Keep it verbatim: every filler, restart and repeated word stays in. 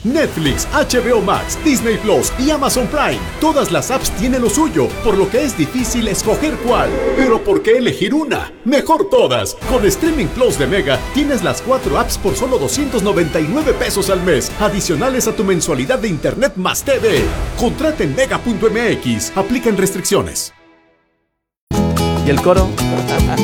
Netflix, H B O Max, Disney Plus y Amazon Prime. Todas las apps tienen lo suyo, por lo que es difícil escoger cuál. Pero ¿por qué elegir una? Mejor todas. Con Streaming Plus de Mega tienes las cuatro apps por solo doscientos noventa y nueve pesos al mes, adicionales a tu mensualidad de internet más T V. Contrata en mega punto m x. Aplican restricciones. ¿Y el coro?